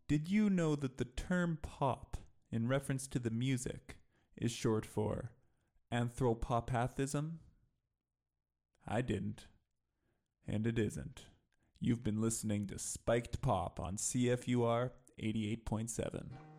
Did you know that the term pop, in reference to the music, is short for anthropopathism? I didn't, and it isn't. You've been listening to Spiked Pop on CFUR 88.7.